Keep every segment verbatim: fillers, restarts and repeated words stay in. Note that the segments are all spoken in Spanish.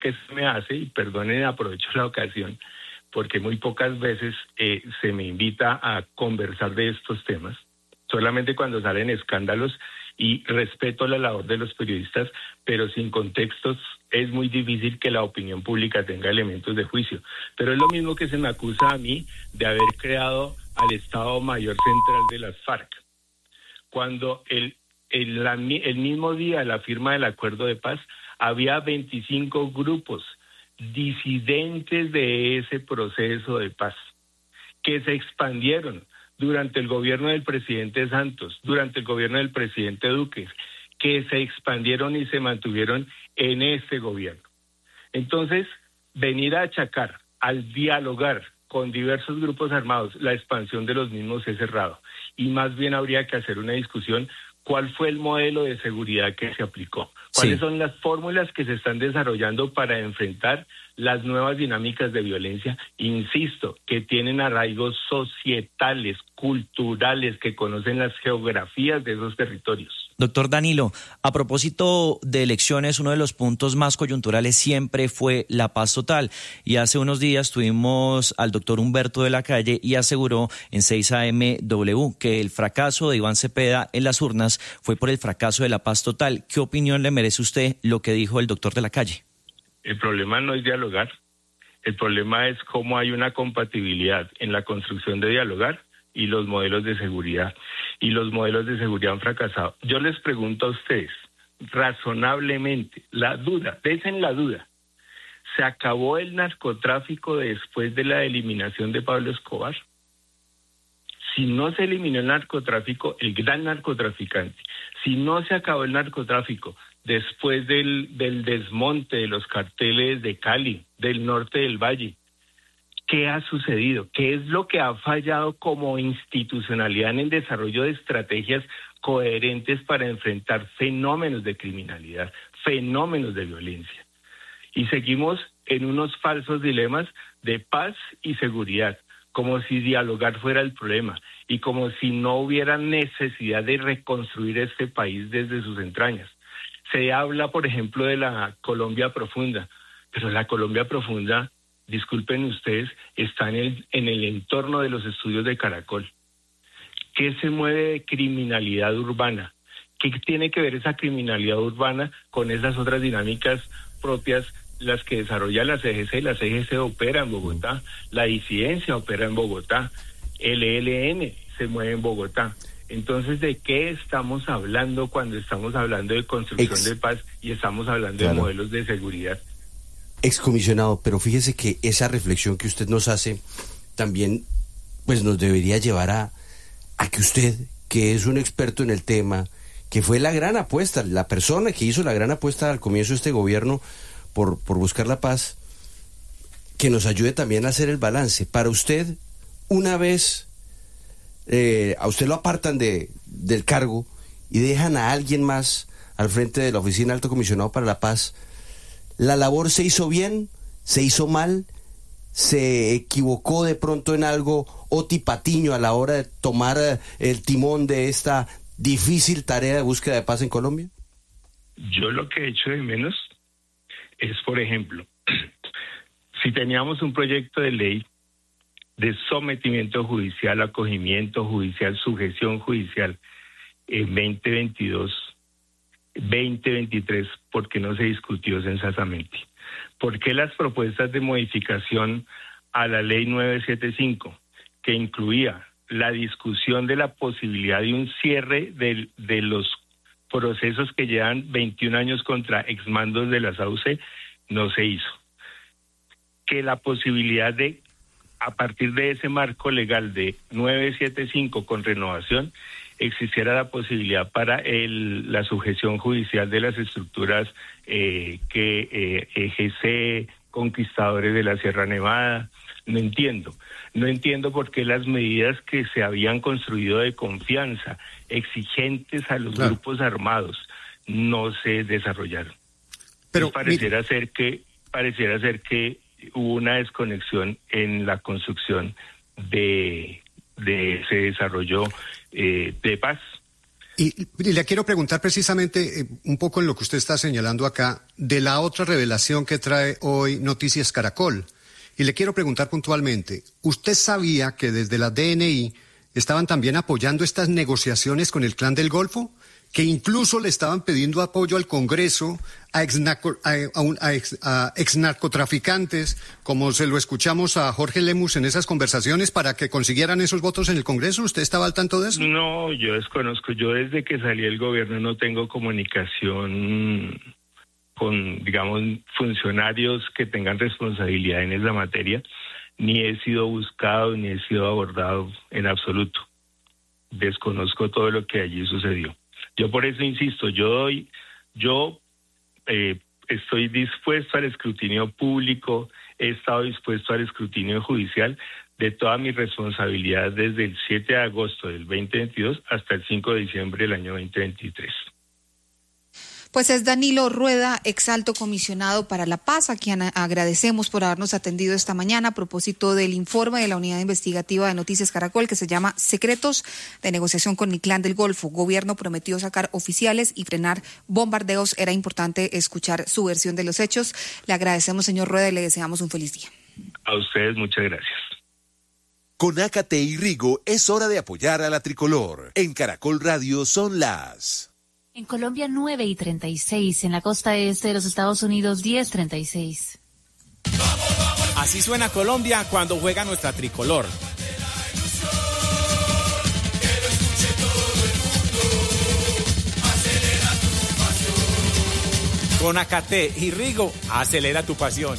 que se me hace, y perdonen, aprovecho la ocasión, porque muy pocas veces eh, se me invita a conversar de estos temas, solamente cuando salen escándalos, y respeto la labor de los periodistas, pero sin contextos es muy difícil que la opinión pública tenga elementos de juicio. Pero es lo mismo que se me acusa a mí de haber creado al Estado Mayor Central de las FARC, cuando el, el, la, el mismo día de la firma del acuerdo de paz había veinticinco grupos disidentes de ese proceso de paz que se expandieron durante el gobierno del presidente Santos, durante el gobierno del presidente Duque, que se expandieron y se mantuvieron en este gobierno. Entonces, venir a achacar, al dialogar con diversos grupos armados, la expansión de los mismos es errado. Y más bien habría que hacer una discusión, ¿cuál fue el modelo de seguridad que se aplicó? ¿Cuáles sí. son las fórmulas que se están desarrollando para enfrentar las nuevas dinámicas de violencia? Insisto, que tienen arraigos societales, culturales, que conocen las geografías de esos territorios. Doctor Danilo, a propósito de elecciones, uno de los puntos más coyunturales siempre fue la paz total. Y hace unos días tuvimos al doctor Humberto de la Calle y aseguró en seis A M W que el fracaso de Iván Cepeda en las urnas fue por el fracaso de la paz total. ¿Qué opinión le merece usted lo que dijo el doctor de la Calle? El problema no es dialogar. El problema es cómo hay una compatibilidad en la construcción de dialogar y los modelos de seguridad. Y los modelos de seguridad han fracasado. Yo les pregunto a ustedes, razonablemente, la duda, desen la duda, ¿se acabó el narcotráfico después de la eliminación de Pablo Escobar? Si no se eliminó el narcotráfico, el gran narcotraficante, si no se acabó el narcotráfico después del, del desmonte de los carteles de Cali, del norte del Valle, ¿qué ha sucedido? ¿Qué es lo que ha fallado como institucionalidad en el desarrollo de estrategias coherentes para enfrentar fenómenos de criminalidad, fenómenos de violencia? Y seguimos en unos falsos dilemas de paz y seguridad, como si dialogar fuera el problema y como si no hubiera necesidad de reconstruir este país desde sus entrañas. Se habla, por ejemplo, de la Colombia profunda, pero la Colombia profunda, disculpen ustedes, está en el, en el entorno de los estudios de Caracol. ¿Qué se mueve de criminalidad urbana? ¿Qué tiene que ver esa criminalidad urbana con esas otras dinámicas propias, las que desarrolla la C G C? La C G C opera en Bogotá, la disidencia opera en Bogotá, el E L N se mueve en Bogotá. Entonces, ¿de qué estamos hablando cuando estamos hablando de construcción Ex, de paz y estamos hablando claro. de modelos de seguridad? Excomisionado, pero fíjese que esa reflexión que usted nos hace también pues nos debería llevar a, a que usted, que es un experto en el tema, que fue la gran apuesta, la persona que hizo la gran apuesta al comienzo de este gobierno por, por buscar la paz, que nos ayude también a hacer el balance. Para usted, una vez eh, a usted lo apartan de, del cargo y dejan a alguien más al frente de la Oficina Alto Comisionado para la Paz, ¿la labor se hizo bien? ¿Se hizo mal? ¿Se equivocó de pronto en algo Oti Patiño a la hora de tomar el timón de esta difícil tarea de búsqueda de paz en Colombia? Yo lo que he hecho de menos es, por ejemplo, si teníamos un proyecto de ley de sometimiento judicial, acogimiento judicial, sujeción judicial en veinte veintidós, veinte veintitrés, ¿por qué no se discutió sensatamente? ¿Por qué las propuestas de modificación a la ley novecientos setenta y cinco, que incluía la discusión de la posibilidad de un cierre de, de los procesos que llevan veintiún años contra exmandos de la S A U C, no se hizo? Que la posibilidad de, a partir de ese marco legal de novecientos setenta y cinco con renovación, existiera la posibilidad para el, la sujeción judicial de las estructuras eh, que eh, E G C, Conquistadores de la Sierra Nevada. No entiendo. No entiendo por qué las medidas que se habían construido de confianza, exigentes a los claro. grupos armados, no se desarrollaron. Pero y pareciera mire. ser que pareciera ser que hubo una desconexión en la construcción de, de ese desarrollo eh, de paz. Y, y le quiero preguntar precisamente eh, un poco en lo que usted está señalando acá, de la otra revelación que trae hoy Noticias Caracol. Y le quiero preguntar puntualmente, ¿usted sabía que desde la D N I estaban también apoyando estas negociaciones con el Clan del Golfo? Que incluso le estaban pidiendo apoyo al Congreso a, exnarco, a, a, un, a, ex, a exnarcotraficantes, como se lo escuchamos a Jorge Lemus en esas conversaciones, para que consiguieran esos votos en el Congreso. ¿Usted estaba al tanto de eso? No, yo desconozco. Yo desde que salí del gobierno no tengo comunicación con, digamos, funcionarios que tengan responsabilidad en esa materia. Ni he sido buscado, ni he sido abordado en absoluto. Desconozco todo lo que allí sucedió. Yo por eso insisto, yo doy, yo eh, estoy dispuesto al escrutinio público, he estado dispuesto al escrutinio judicial de toda mi responsabilidad desde el siete de agosto del veinte veintidós hasta el cinco de diciembre del año veinte veintitrés. Pues es Danilo Rueda, exalto comisionado para la paz, a quien agradecemos por habernos atendido esta mañana a propósito del informe de la unidad investigativa de Noticias Caracol que se llama Secretos de negociación con el Clan del Golfo. Gobierno prometió sacar oficiales y frenar bombardeos. Era importante escuchar su versión de los hechos. Le agradecemos, señor Rueda, y le deseamos un feliz día. A ustedes, muchas gracias. Con Ácate y Rigo es hora de apoyar a la tricolor. En Caracol Radio son las... En Colombia nueve y treinta y seis, en la costa este de los Estados Unidos diez treinta y seis. Así suena Colombia cuando juega nuestra tricolor. Con Ácate y Rigo, acelera tu pasión.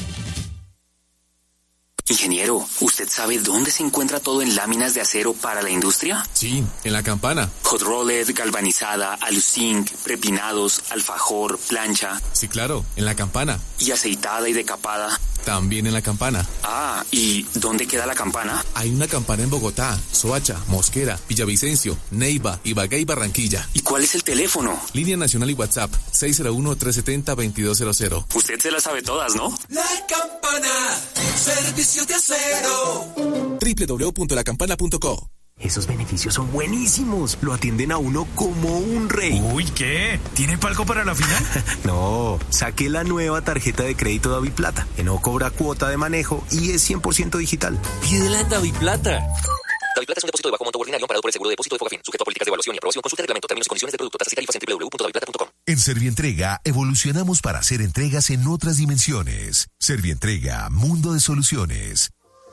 Ingeniero, ¿usted sabe dónde se encuentra todo en láminas de acero para la industria? Sí, en la Campana. Hot rolled, galvanizada, aluzinc, prepinados, alfajor, plancha. Sí, claro, en la Campana. ¿Y aceitada y decapada? También en la Campana. Ah, ¿y dónde queda la Campana? Hay una Campana en Bogotá, Soacha, Mosquera, Villavicencio, Neiva, Ibagué y Barranquilla. ¿Y cuál es el teléfono? Línea nacional y WhatsApp, seis cero uno, tres siete cero, dos dos cero cero. Usted se las sabe todas, ¿no? La Campana, servicio de acero. doble u doble u doble u punto la campana punto co. Esos beneficios son buenísimos. Lo atienden a uno como un rey. Uy, ¿qué? ¿Tiene palco para la final? No, saqué la nueva tarjeta de crédito Daviplata, que no cobra cuota de manejo y es cien por ciento digital. Pídela en Daviplata. Daviplata es un depósito de bajo monto ordinario amparado por el seguro de depósito de Fogafín, sujeto a políticas de evaluación y aprobación. Consulta reglamento, términos y condiciones de producto, tasas y tarifas en doble u doble u doble u punto daviplata punto com. En Servientrega evolucionamos para hacer entregas en otras dimensiones. Servientrega, mundo de soluciones.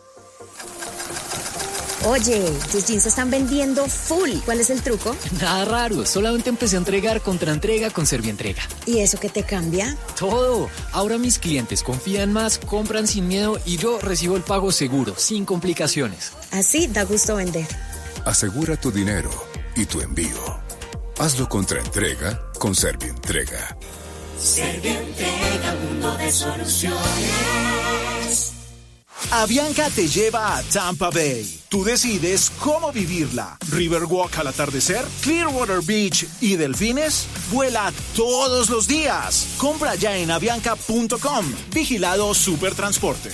Oye, tus jeans se están vendiendo full. ¿Cuál es el truco? Nada raro, solamente empecé a entregar contra entrega con Servientrega. ¿Y eso qué te cambia? Todo. Ahora mis clientes confían más, compran sin miedo y yo recibo el pago seguro, sin complicaciones. Así da gusto vender. Asegura tu dinero y tu envío. Hazlo contra entrega con Servientrega. Servientrega, mundo de soluciones. Avianca te lleva a Tampa Bay. Tú decides cómo vivirla. Riverwalk al atardecer, Clearwater Beach y delfines. Vuela todos los días. Compra ya en avianca punto com. Vigilado Supertransporte.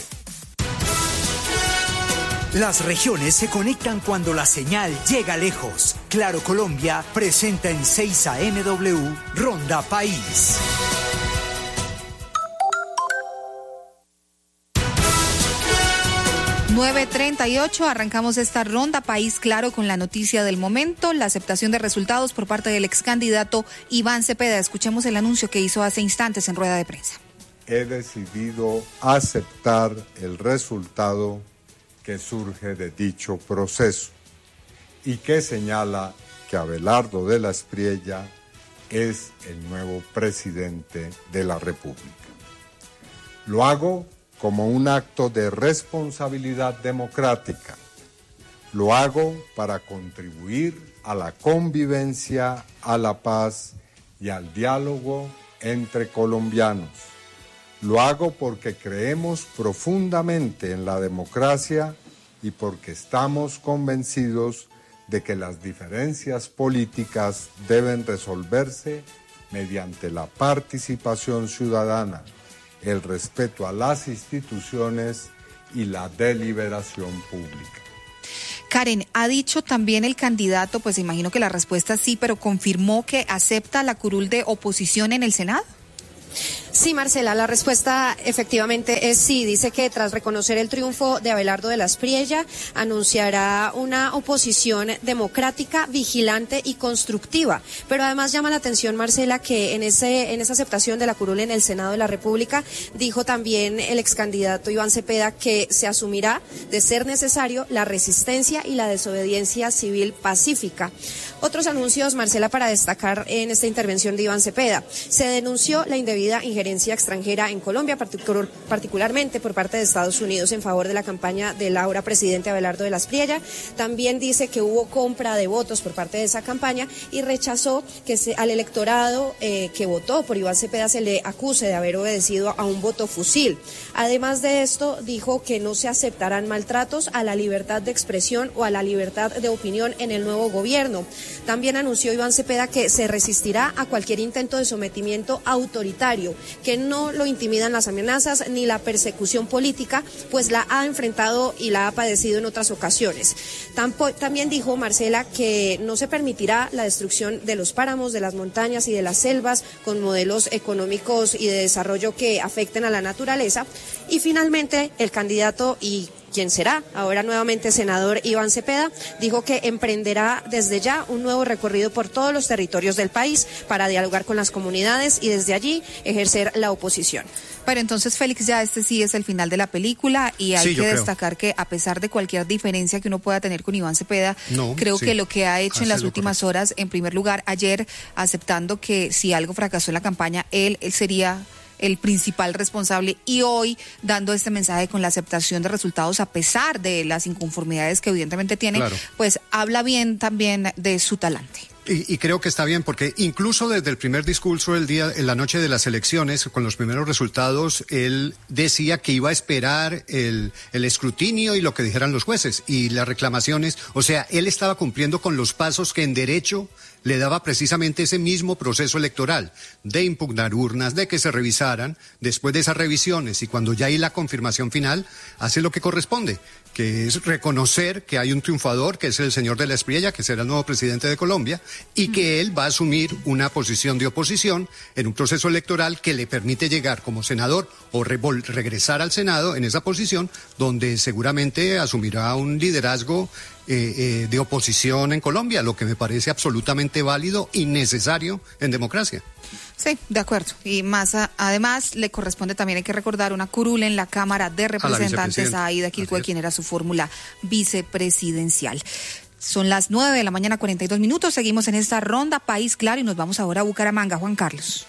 Las regiones se conectan cuando la señal llega lejos. Claro Colombia presenta en seis A M W Ronda País. nueve treinta y ocho, arrancamos esta ronda País Claro con la noticia del momento, la aceptación de resultados por parte del ex candidato Iván Cepeda. Escuchemos el anuncio que hizo hace instantes en rueda de prensa. He decidido aceptar el resultado que surge de dicho proceso y que señala que Abelardo de la Espriella es el nuevo presidente de la República. Lo hago como un acto de responsabilidad democrática. Lo hago para contribuir a la convivencia, a la paz y al diálogo entre colombianos. Lo hago porque creemos profundamente en la democracia y porque estamos convencidos de que las diferencias políticas deben resolverse mediante la participación ciudadana, el respeto a las instituciones y la deliberación pública. Karen, ha dicho también el candidato, pues imagino que la respuesta sí, pero confirmó que acepta la curul de oposición en el Senado. Sí, Marcela, la respuesta efectivamente es sí. Dice que tras reconocer el triunfo de Abelardo de la Espriella, anunciará una oposición democrática, vigilante y constructiva. Pero además llama la atención, Marcela, que en ese en esa aceptación de la curul en el Senado de la República, dijo también el ex candidato Iván Cepeda que se asumirá, de ser necesario, la resistencia y la desobediencia civil pacífica. Otros anuncios, Marcela, para destacar en esta intervención de Iván Cepeda. Se denunció la indebida injerencia extranjera en Colombia, particular, particularmente por parte de Estados Unidos en favor de la campaña del ahora presidente Abelardo de la Espriella. También dice que hubo compra de votos por parte de esa campaña y rechazó que se, al electorado eh, que votó por Iván Cepeda se le acuse de haber obedecido a un voto fusil. Además de esto, dijo que no se aceptarán maltratos a la libertad de expresión o a la libertad de opinión en el nuevo gobierno. También anunció Iván Cepeda que se resistirá a cualquier intento de sometimiento autoritario, que no lo intimidan las amenazas ni la persecución política, pues la ha enfrentado y la ha padecido en otras ocasiones. Tampo, también dijo Marcela que no se permitirá la destrucción de los páramos, de las montañas y de las selvas con modelos económicos y de desarrollo que afecten a la naturaleza. Y finalmente el candidato y quien será ahora nuevamente senador Iván Cepeda, dijo que emprenderá desde ya un nuevo recorrido por todos los territorios del país para dialogar con las comunidades y desde allí ejercer la oposición. Pero entonces, Félix, ya este sí es el final de la película y hay sí, que creo. destacar que a pesar de cualquier diferencia que uno pueda tener con Iván Cepeda, no, creo sí. que lo que ha hecho Hace en las lo últimas correcto. horas, en primer lugar, ayer aceptando que si algo fracasó en la campaña, él, él sería el principal responsable, y hoy dando este mensaje con la aceptación de resultados a pesar de las inconformidades que evidentemente tiene, Claro. pues habla bien también de su talante. Y, y creo que está bien porque incluso desde el primer discurso el día, en la noche de las elecciones, con los primeros resultados, él decía que iba a esperar el, el escrutinio y lo que dijeran los jueces y las reclamaciones. O sea, él estaba cumpliendo con los pasos que en derecho le daba precisamente ese mismo proceso electoral, de impugnar urnas, de que se revisaran, después de esas revisiones y cuando ya hay la confirmación final, hace lo que corresponde, que es reconocer que hay un triunfador, que es el señor de la Espriella, que será el nuevo presidente de Colombia, y que él va a asumir una posición de oposición en un proceso electoral que le permite llegar como senador o re- regresar al Senado en esa posición, donde seguramente asumirá un liderazgo eh, eh, de oposición en Colombia, lo que me parece absolutamente válido y necesario en democracia. Sí, de acuerdo. Y más a, además le corresponde también, hay que recordar, una curul en la Cámara de Representantes a Aida Quilcue, quien era su fórmula vicepresidencial. Son las nueve de la mañana, cuarenta y dos minutos. Seguimos en esta ronda País Claro y nos vamos ahora a Bucaramanga. Juan Carlos.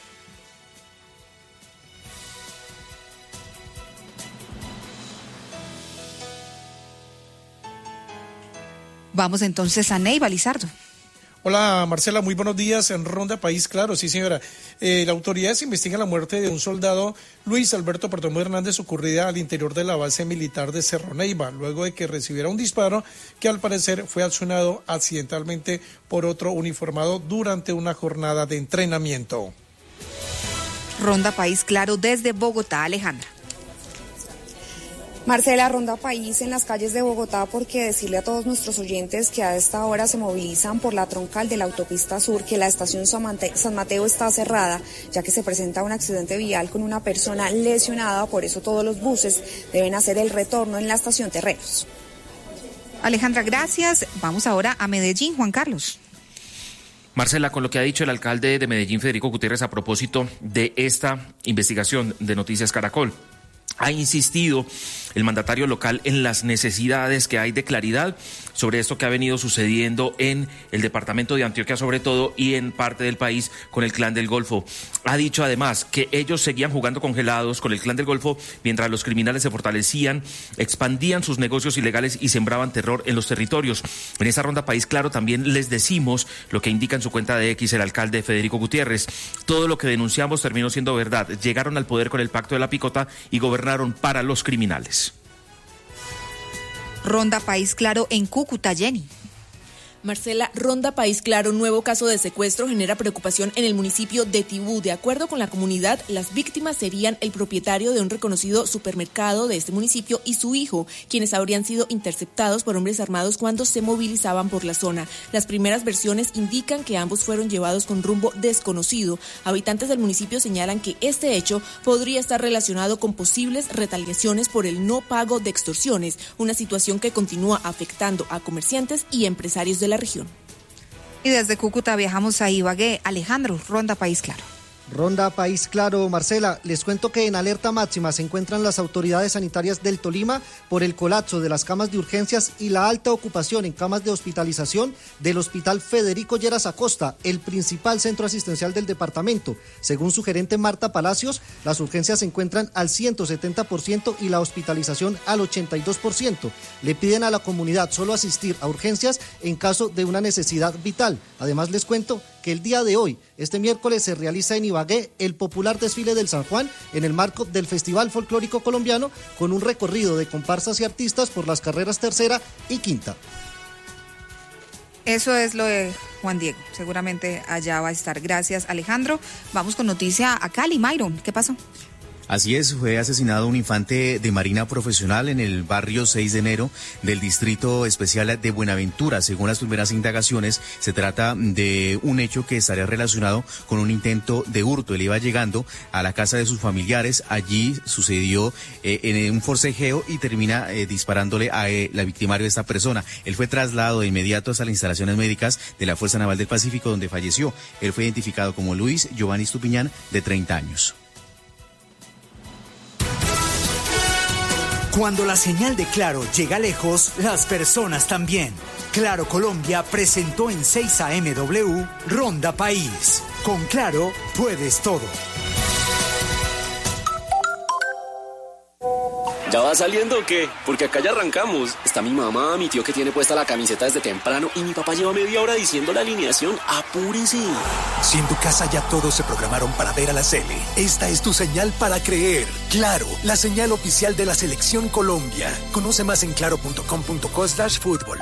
Vamos entonces a Neiva, Lizardo. Hola Marcela, muy buenos días. En Ronda País Claro, sí señora. Eh, la autoridad investiga la muerte de un soldado, Luis Alberto Perdomo Hernández, ocurrida al interior de la base militar de Cerro Neiva, luego de que recibiera un disparo que al parecer fue accionado accidentalmente por otro uniformado durante una jornada de entrenamiento. Ronda País Claro desde Bogotá, Alejandra. Marcela, Ronda País en las calles de Bogotá, porque decirle a todos nuestros oyentes que a esta hora se movilizan por la troncal de la autopista sur, que la estación San Mateo está cerrada, ya que se presenta un accidente vial con una persona lesionada, por eso todos los buses deben hacer el retorno en la estación Terreros. Alejandra, gracias. Vamos ahora a Medellín, Juan Carlos. Marcela, con lo que ha dicho el alcalde de Medellín, Federico Gutiérrez, a propósito de esta investigación de Noticias Caracol. Ha insistido el mandatario local en las necesidades que hay de claridad sobre esto que ha venido sucediendo en el departamento de Antioquia, sobre todo, y en parte del país con el Clan del Golfo. Ha dicho además que ellos seguían jugando congelados con el Clan del Golfo mientras los criminales se fortalecían, expandían sus negocios ilegales y sembraban terror en los territorios. En esta Ronda País Claro también les decimos lo que indica en su cuenta de X el alcalde Federico Gutiérrez. Todo lo que denunciamos terminó siendo verdad. Llegaron al poder con el pacto de la picota y gobernaron para los criminales. Ronda País Claro en Cúcuta, Jenny. Marcela, Ronda País Claro, nuevo caso de secuestro genera preocupación en el municipio de Tibú. De acuerdo con la comunidad, las víctimas serían el propietario de un reconocido supermercado de este municipio y su hijo, quienes habrían sido interceptados por hombres armados cuando se movilizaban por la zona. Las primeras versiones indican que ambos fueron llevados con rumbo desconocido. Habitantes del municipio señalan que este hecho podría estar relacionado con posibles retaliaciones por el no pago de extorsiones, una situación que continúa afectando a comerciantes y empresarios de la región. Y desde Cúcuta viajamos a Ibagué. Alejandro, Ronda País Claro. Ronda País Claro, Marcela, les cuento que en alerta máxima se encuentran las autoridades sanitarias del Tolima por el colapso de las camas de urgencias y la alta ocupación en camas de hospitalización del Hospital Federico Lleras Acosta, el principal centro asistencial del departamento. Según su gerente Marta Palacios, las urgencias se encuentran al ciento setenta por ciento y la hospitalización al ochenta y dos por ciento. Le piden a la comunidad solo asistir a urgencias en caso de una necesidad vital. Además, les cuento que el día de hoy, este miércoles, se realiza en Ibagué el popular desfile del San Juan en el marco del Festival Folclórico Colombiano, con un recorrido de comparsas y artistas por las carreras tercera y quinta. Eso es lo de Juan Diego, seguramente allá va a estar. Gracias, Alejandro. Vamos con noticia a Cali. Myron, ¿qué pasó? Así es, fue asesinado un infante de marina profesional en el barrio seis de enero del Distrito Especial de Buenaventura. Según las primeras indagaciones, se trata de un hecho que estaría relacionado con un intento de hurto. Él iba llegando a la casa de sus familiares, allí sucedió eh, en un forcejeo y termina eh, disparándole a eh, la victimario de esta persona. Él fue trasladado de inmediato hasta las instalaciones médicas de la Fuerza Naval del Pacífico, donde falleció. Él fue identificado como Luis Giovanni Estupiñán, de treinta años. Cuando la señal de Claro llega lejos, las personas también. Claro Colombia presentó en seis A M W Ronda País. Con Claro puedes todo. ¿Ya va saliendo o qué? Porque acá ya arrancamos. Está mi mamá, mi tío que tiene puesta la camiseta desde temprano y mi papá lleva media hora diciendo la alineación. ¡Apúrense! Si en tu casa ya todos se programaron para ver a la Sele, esta es tu señal para creer. Claro, la señal oficial de la Selección Colombia. Conoce más en claro punto com punto co slash fútbol.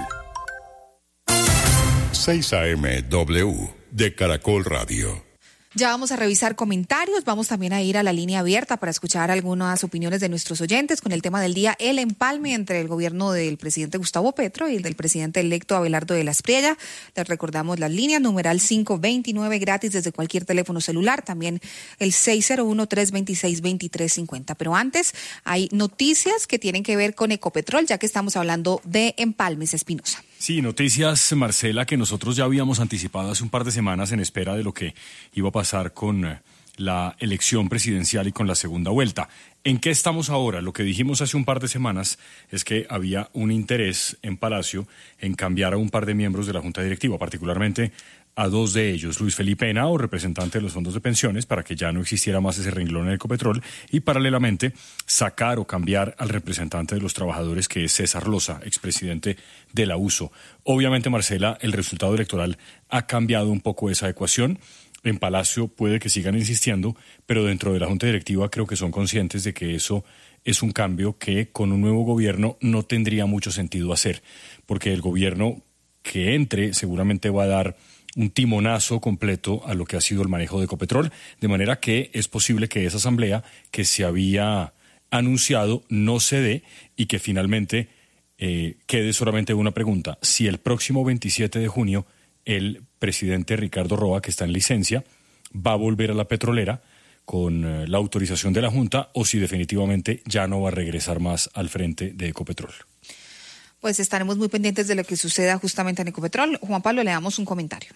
seis A M W de Caracol Radio. Ya vamos a revisar comentarios, vamos también a ir a la línea abierta para escuchar algunas opiniones de nuestros oyentes con el tema del día, el empalme entre el gobierno del presidente Gustavo Petro y el del presidente electo Abelardo de la Espriella. Les recordamos las líneas, numeral cinco veintinueve, gratis desde cualquier teléfono celular, también el seis cero uno, tres dos seis, dos tres cinco cero. Pero antes hay noticias que tienen que ver con Ecopetrol, ya que estamos hablando de empalmes. Espinosa. Sí, noticias, Marcela, que nosotros ya habíamos anticipado hace un par de semanas en espera de lo que iba a pasar con la elección presidencial y con la segunda vuelta. ¿En qué estamos ahora? Lo que dijimos hace un par de semanas es que había un interés en Palacio en cambiar a un par de miembros de la Junta Directiva, particularmente a dos de ellos, Luis Felipe Henao, representante de los fondos de pensiones, para que ya no existiera más ese renglón en Ecopetrol, y paralelamente sacar o cambiar al representante de los trabajadores, que es César Loza, expresidente de la U S O. Obviamente, Marcela, el resultado electoral ha cambiado un poco esa ecuación. En Palacio puede que sigan insistiendo, pero dentro de la Junta Directiva creo que son conscientes de que eso es un cambio que con un nuevo gobierno no tendría mucho sentido hacer, porque el gobierno que entre seguramente va a dar un timonazo completo a lo que ha sido el manejo de Ecopetrol, de manera que es posible que esa asamblea que se había anunciado no se dé y que finalmente eh, quede solamente una pregunta: si el próximo veintisiete de junio el presidente Ricardo Roa, que está en licencia, va a volver a la petrolera con eh, la autorización de la Junta, o si definitivamente ya no va a regresar más al frente de Ecopetrol. Pues estaremos muy pendientes de lo que suceda justamente en Ecopetrol. Juan Pablo, le damos un comentario.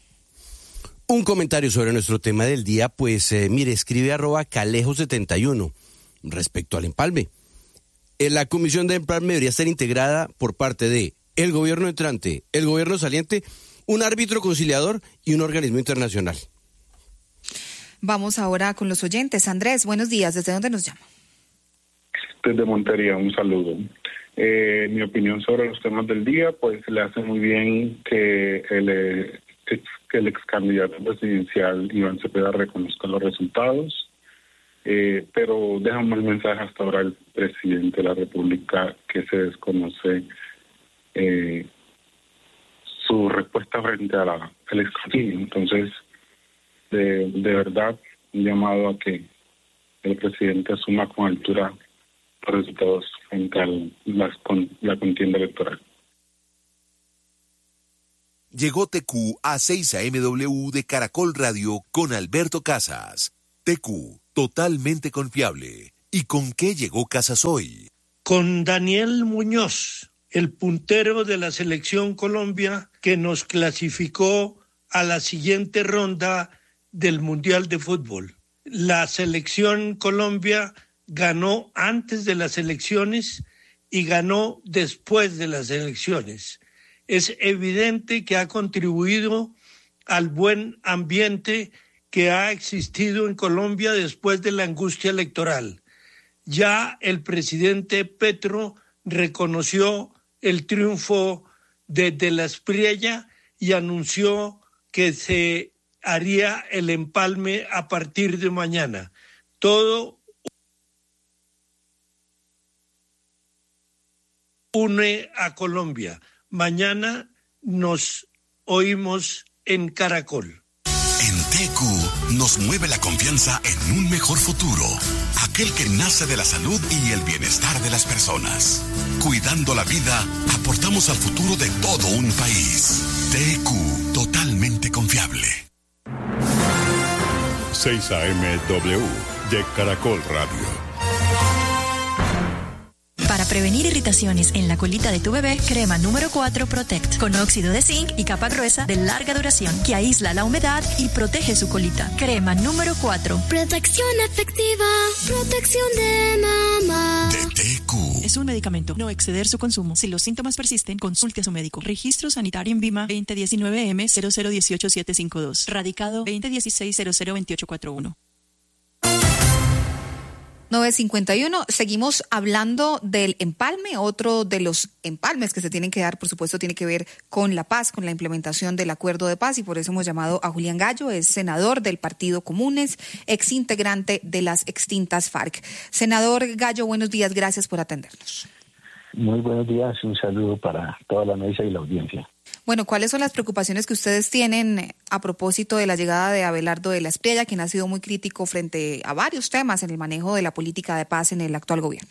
Un comentario sobre nuestro tema del día, pues eh, mire, escribe arroba calejo setenta y uno respecto al empalme. En la comisión de empalme debería estar integrada por parte de el gobierno entrante, el gobierno saliente, un árbitro conciliador y un organismo internacional. Vamos ahora con los oyentes. Andrés, buenos días. ¿Desde dónde nos llama? Desde Montería, un saludo. Eh, mi opinión sobre los temas del día, pues le hace muy bien que el, eh, ex, que el ex candidato presidencial Iván Cepeda reconozca los resultados, eh, pero deja un mal mensaje hasta ahora el presidente de la República, que se desconoce eh, su respuesta frente a la, al escrutinio. Entonces, de, de verdad, un llamado a que el presidente asuma con altura los resultados frente a las, con, la contienda electoral. Llegó T Q a seis A M W de Caracol Radio con Alberto Casas. T Q, totalmente confiable. ¿Y con qué llegó Casas hoy? Con Daniel Muñoz, el puntero de la Selección Colombia que nos clasificó a la siguiente ronda del Mundial de Fútbol. La Selección Colombia ganó antes de las elecciones y ganó después de las elecciones. Es evidente que ha contribuido al buen ambiente que ha existido en Colombia después de la angustia electoral. Ya el presidente Petro reconoció el triunfo de De la Espriella y anunció que se haría el empalme a partir de mañana. Todo une a Colombia. Mañana nos oímos en Caracol. En T Q nos mueve la confianza en un mejor futuro, aquel que nace de la salud y el bienestar de las personas. Cuidando la vida, aportamos al futuro de todo un país. T Q, totalmente confiable. seis A M W de Caracol Radio. Para prevenir irritaciones en la colita de tu bebé, crema número cuatro Protect, con óxido de zinc y capa gruesa de larga duración que aísla la humedad y protege su colita. Crema número cuatro. Protección efectiva, protección de mamá. De T Q. Es un medicamento, no exceder su consumo. Si los síntomas persisten, consulte a su médico. Registro sanitario en Vima veinte diecinueve M cero cero dieciocho siete cinco dos. Radicado veinte dieciséis cero cero veintiocho cuarenta y uno. nueve cincuenta y uno, seguimos hablando del empalme. Otro de los empalmes que se tienen que dar, por supuesto, tiene que ver con la paz, con la implementación del acuerdo de paz, y por eso hemos llamado a Julián Gallo, es senador del Partido Comunes, ex integrante de las extintas FARC. Senador Gallo, buenos días, gracias por atendernos. Muy buenos días, un saludo para toda la mesa y la audiencia. Bueno, ¿cuáles son las preocupaciones que ustedes tienen a propósito de la llegada de Abelardo de la Espriella, quien ha sido muy crítico frente a varios temas en el manejo de la política de paz en el actual gobierno?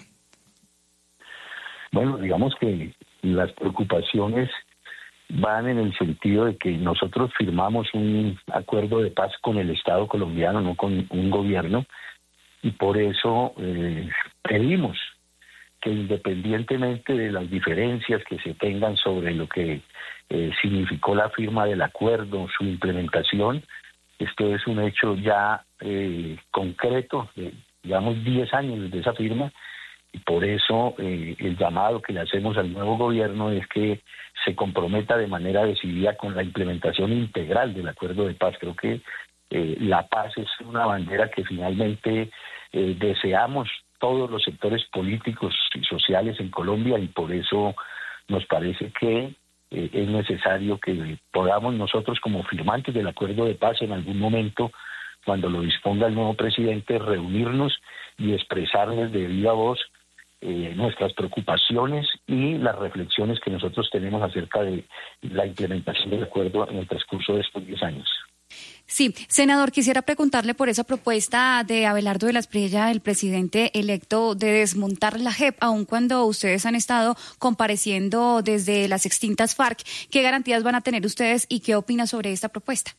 Bueno, digamos que las preocupaciones van en el sentido de que nosotros firmamos un acuerdo de paz con el Estado colombiano, no con un gobierno, y por eso eh, pedimos que independientemente de las diferencias que se tengan sobre lo que eh, significó la firma del acuerdo, su implementación, esto es un hecho ya eh, concreto, eh, llevamos diez años desde esa firma, y por eso eh, el llamado que le hacemos al nuevo gobierno es que se comprometa de manera decidida con la implementación integral del acuerdo de paz. Creo que eh, la paz es una bandera que finalmente eh, deseamos todos los sectores políticos y sociales en Colombia, y por eso nos parece que eh, es necesario que podamos nosotros, como firmantes del acuerdo de paz, en algún momento, cuando lo disponga el nuevo presidente, reunirnos y expresarles de viva voz eh, nuestras preocupaciones y las reflexiones que nosotros tenemos acerca de la implementación del acuerdo en el transcurso de estos diez años. Sí, senador, quisiera preguntarle por esa propuesta de Abelardo de la Espriella, el presidente electo, de desmontar la J E P, aun cuando ustedes han estado compareciendo desde las extintas FARC. ¿Qué garantías van a tener ustedes y qué opina sobre esta propuesta?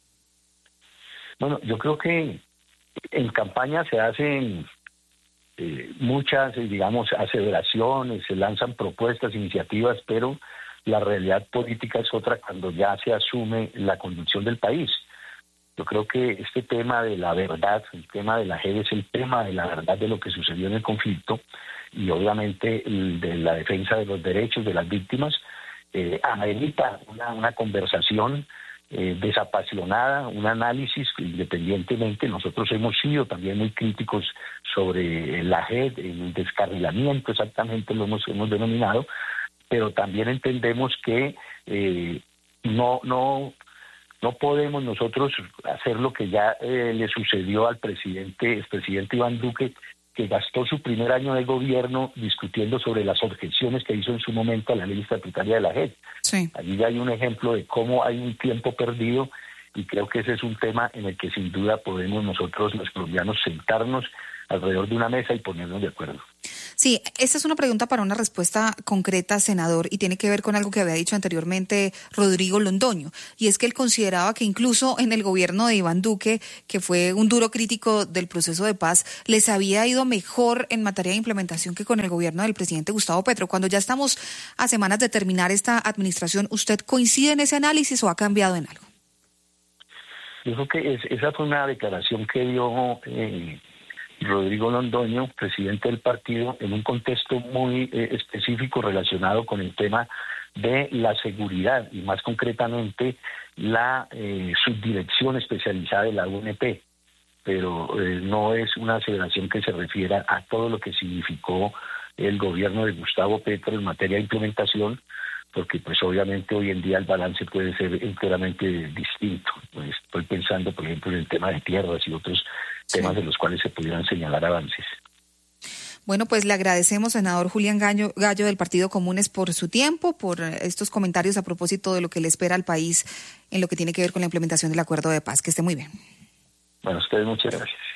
Bueno, yo creo que en campaña se hacen eh, muchas, digamos, aseveraciones, se lanzan propuestas, iniciativas, pero la realidad política es otra cuando ya se asume la conducción del país. Yo creo que este tema de la verdad, el tema de la J E P es el tema de la verdad de lo que sucedió en el conflicto, y obviamente el de la defensa de los derechos de las víctimas eh, amerita una, una conversación eh, desapasionada, un análisis independientemente. Nosotros hemos sido también muy críticos sobre la J E P, el descarrilamiento, exactamente lo hemos, hemos denominado, pero también entendemos que eh, no no no podemos nosotros hacer lo que ya eh, le sucedió al presidente, expresidente Iván Duque, que gastó su primer año de gobierno discutiendo sobre las objeciones que hizo en su momento a la ley estatutaria de la J E P. Sí. Allí ya hay un ejemplo de cómo hay un tiempo perdido, y creo que ese es un tema en el que sin duda podemos nosotros los colombianos sentarnos alrededor de una mesa y ponernos de acuerdo. Sí, esta es una pregunta para una respuesta concreta, senador, y tiene que ver con algo que había dicho anteriormente Rodrigo Londoño, y es que él consideraba que incluso en el gobierno de Iván Duque, que fue un duro crítico del proceso de paz, les había ido mejor en materia de implementación que con el gobierno del presidente Gustavo Petro. Cuando ya estamos a semanas de terminar esta administración, ¿usted coincide en ese análisis o ha cambiado en algo? Yo creo que es, esa fue una declaración que dio eh, Rodrigo Londoño, presidente del partido, en un contexto muy eh, específico relacionado con el tema de la seguridad y más concretamente la eh, subdirección especializada de la U N P, pero eh, no es una aseveración que se refiera a todo lo que significó el gobierno de Gustavo Petro en materia de implementación, porque pues obviamente hoy en día el balance puede ser enteramente distinto. Pues estoy pensando, por ejemplo, en el tema de tierras y otros sí. temas de los cuales se pudieran señalar avances. Bueno, pues le agradecemos, senador Julián Gallo, Gallo del Partido Comunes, por su tiempo, por estos comentarios a propósito de lo que le espera al país en lo que tiene que ver con la implementación del acuerdo de paz. Que esté muy bien. Bueno, a ustedes muchas gracias.